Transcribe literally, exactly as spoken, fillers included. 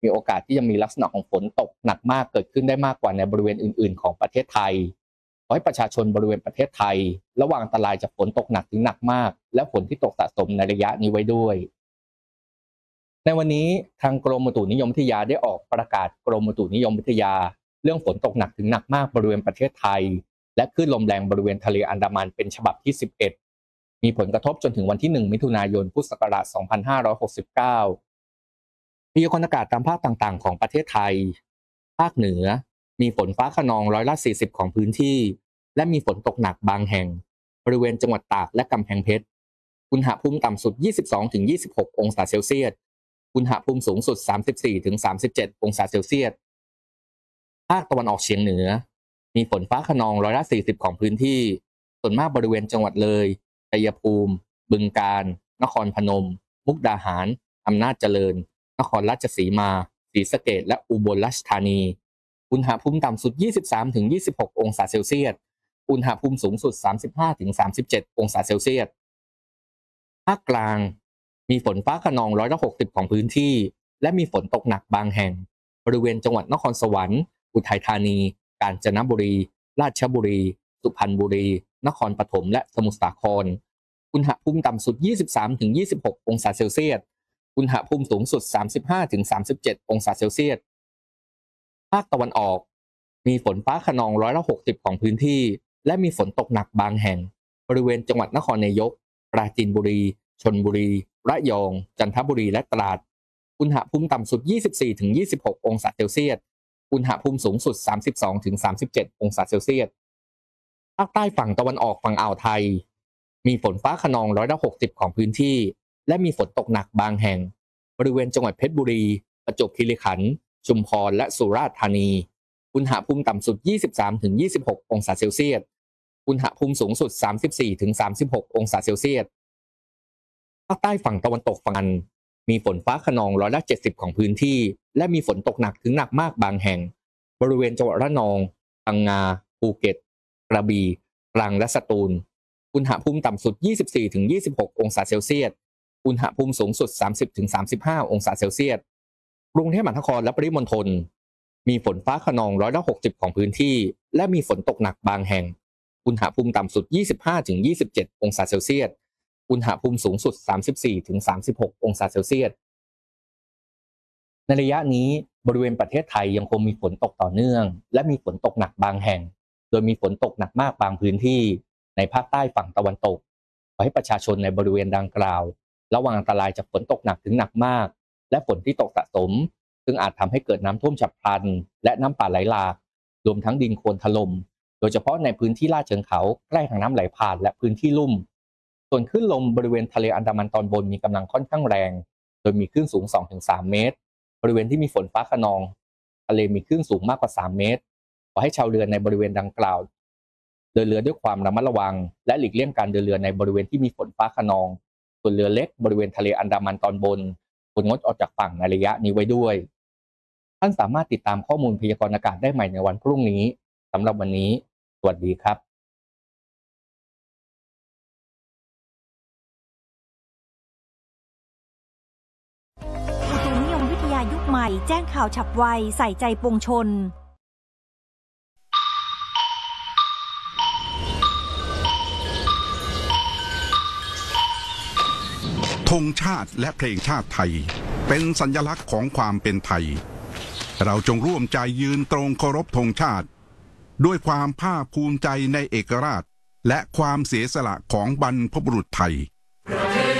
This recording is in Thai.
มีโอกาสที่จะมีลักษณะของฝนตกหนักมากเกิดขึ้นได้มากกว่าในบริเวณอื่นๆของประเทศไทยขอให้ประชาชนบริเวณประเทศไทยระวังอันตรายจากฝนตกหนักถึงหนักมากและฝนที่ตกสะสมในระยะนี้ไว้ด้วยในวันนี้ทางกรมอุตุนิยมวิทยาได้ออกประกาศกรมอุตุนิยมวิทยาเรื่องฝนตกหนักถึงหนักมากบริเวณประเทศไทยและคลื่นลมแรงบริเวณทะเลอันดามันเป็นฉบับที่สิบเอ็ดมีผลกระทบจนถึงวันที่หนึ่งมิถุนายนพุทธศักราชสองพันห้าร้อยหกสิบเก้าพยากรณ์อากาศตามภาคต่างๆของประเทศไทยภาคเหนือมีฝนฟ้าคะนองร้อยละสี่สิบของพื้นที่และมีฝนตกหนักบางแห่งบริเวณจังหวัดตากและกำแพงเพชรอุณหภูมิต่ำสุด ยี่สิบสองถึงยี่สิบหก องศาเซลเซียสอุณหภูมิสูงสุด สามสิบสี่ถึงสามสิบเจ็ด องศาเซลเซียสภาคตะวันออกเฉียงเหนือมีฝนฟ้าคะนองร้อยละสี่สิบของพื้นที่ส่วนมากบริเวณจังหวัดเลยชัยภูมิบึงกาฬนครพนมมุกดาหารอำนาจเจริญนครราชสีมาศรีสะเกษและอุบลราชธานีอุณหภูมิต่ำสุด ยี่สิบสามถึงยี่สิบหก องศาเซลเซียสอุณหภูมิสูงสุด สามสิบห้าถึงสามสิบเจ็ด องศาเซลเซียสภาคกลางมีฝนฟ้าคะนองร้อยละหกสิบของพื้นที่และมีฝนตกหนักบางแห่งบริเวณจังหวัดนครสวรรค์อุทัยธานีกาญจนบุรีราชบุรีสุพรรณบุรีนครปฐมและสมุทรสาครอุณหภูมิต่ำสุด ยี่สิบสามถึงยี่สิบหก องศาเซลเซียสอุณหภูมิสูงสุด สามสิบห้าถึงสามสิบเจ็ด องศาเซลเซียสภาคตะวันออกมีฝนฟ้าคะนองร้อยละหกสิบของพื้นที่และมีฝนตกหนักบางแห่งบริเวณจังหวัดนครนายกปราจีนบุรีชลบุรีระยองจันทบุรีและตราดอุณหภูมิต่ำสุด ยี่สิบสี่ถึงยี่สิบหก องศาเซลเซียสอุณหภูมิสูงสุด สามสิบสองถึงสามสิบเจ็ด องศาเซลเซียสภาคใต้ฝั่งตะวันออกฝั่งอ่าวไทยมีฝนฟ้าคะนองร้อยละหกสิบของพื้นที่และมีฝนตกหนักบางแห่งบริเวณจังหวัดเพชรบุรีประจวบคีรีขันธ์ชุมพรและสุราษฎร์ธานีอุณหภูมิต่ำสุด ยี่สิบสามถึงยี่สิบหก องศาเซลเซียสอุณหภูมิสูงสุด สามสิบสี่ถึงสามสิบหก องศาเซลเซียสภาคใต้ฝั่งตะวันตกฝั่งอันมีฝนฟ้าคะนองร้อยละเจ็ดสิบของพื้นที่และมีฝนตกหนักถึงหนักมากบางแห่งบริเวณจังหวัดระนองพังงาภูเก็ตกระบี่ตรังและสตูลอุณหภูมิต่ำสุด ยี่สิบสี่ถึงยี่สิบหก องศาเซลเซียสอุณหภูมิสูงสุด สามสิบถึงสามสิบห้า องศาเซลเซียสกรุงเทพมหานครและปริมณฑลมีฝนฟ้าคะนองร้อยละหกสิบของพื้นที่และมีฝนตกหนักบางแห่งอุณหภูมิต่ำสุด ยี่สิบห้าถึงยี่สิบเจ็ด องศาเซลเซียสอุณหภูมิสูงสุด สามสิบสี่ถึงสามสิบหก องศาเซลเซียสในระยะนี้บริเวณประเทศไทยยังคงมีฝนตกต่อเนื่องและมีฝนตกหนักบางแห่งโดยมีฝนตกหนักมากบางพื้นที่ในภาคใต้ฝั่งตะวันตกขอให้ประชาชนในบริเวณดังกล่าวระวังอันตรายจากฝนตกหนักถึงหนักมากและฝนที่ตกสะสมซึ่งอาจทำให้เกิดน้ำท่วมฉับพลันและน้ำป่าไหลหลากรวมทั้งดินโคลนถล่มโดยเฉพาะในพื้นที่ลาดเชิงเขาใกล้ทางน้ำไหลผ่านและพื้นที่ลุ่มส่วนคลื่นลมบริเวณทะเลอันดามันตอนบนมีกำลังค่อนข้างแรงโดยมีคลื่นสูง สองถึงสาม เมตรบริเวณที่มีฝนฟ้าคะนองทะเลมีคลื่นสูงมากกว่าสามเมตรขอให้ชาวเรือในบริเวณดังกล่าวเดินเรือด้วยความระมัดระวังและหลีกเลี่ยงการเดินเรือในบริเวณที่มีฝนฟ้าคะนองส่วนเรือเล็กบริเวณทะเลอันดามันตอนบนควรงดออกจากฝั่งในระยะนี้ไว้ด้วยท่านสามารถติดตามข้อมูลพยากรณ์อากาศได้ใหม่ในวันพรุ่งนี้สำหรับวันนี้สวัสดีครับอุตุนิยมวิทยายุคใหม่แจ้งข่าวฉับไวใส่ใจปวงชนธงชาติและเพลงชาติไทยเป็นสัญลักษณ์ของความเป็นไทยเราจงร่วมใจยืนตรงเคารพธงชาติด้วยความภาคภูมิใจในเอกราชและความเสียสละของบรรพบุรุษไทย